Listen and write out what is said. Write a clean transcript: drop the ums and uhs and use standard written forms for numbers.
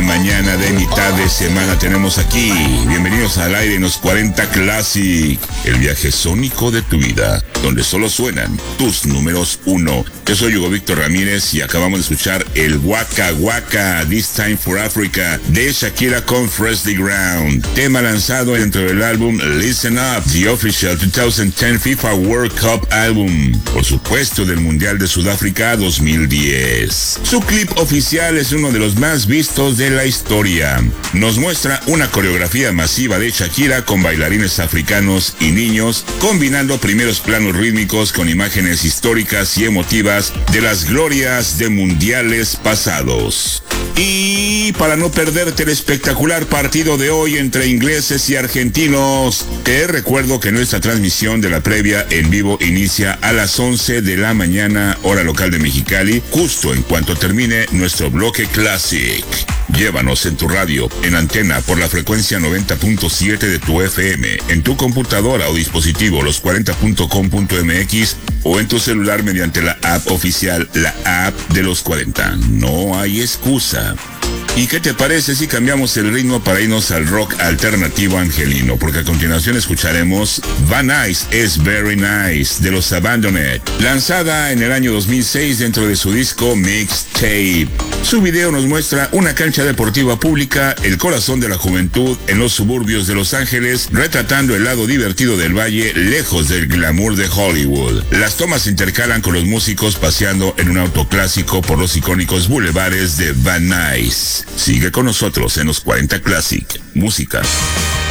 mañana de mitad de semana tenemos aquí. Bienvenidos al aire en los 40 Classic, el viaje sónico de tu vida, donde solo suenan tus números uno. Yo soy Hugo Víctor Ramírez y acabamos de escuchar el Waka Waka, This Time for Africa, de Shakira con Freshly Ground, tema lanzado dentro del álbum Listen Up, the official 2010 FIFA World Cup album, por supuesto del Mundial de Sudáfrica 2010. Su clip oficial es uno de los más vistos de la historia. Nos muestra una coreografía masiva de Shakira con bailarines africanos y niños, combinando primeros planos rítmicos con imágenes históricas y emotivas de las glorias de mundiales pasados. Y para no perderte el espectacular partido de hoy entre ingleses y argentinos, te recuerdo que nuestra transmisión de la previa en vivo inicia a las 11 de la mañana, hora local de Mexicali, justo en cuanto termine nuestro bloque Classic. Llévanos en tu radio, en antena por la frecuencia 90.7 de tu FM, en tu computadora o dispositivo los40.com.mx o en tu celular mediante la app oficial, la app de los 40. No hay excusa. ¿Y qué te parece si cambiamos el ritmo para irnos al rock alternativo angelino? Porque a continuación escucharemos Van Nice is Very Nice de los Abandoned, lanzada en el año 2006 dentro de su disco Mixtape. Su video nos muestra una cancha deportiva pública, el corazón de la juventud en los suburbios de Los Ángeles, retratando el lado divertido del valle lejos del glamour de Hollywood. Las tomas se intercalan con los músicos paseando en un auto clásico por los icónicos bulevares de Van Nuys. Sigue con nosotros en los 40 Classic. Música.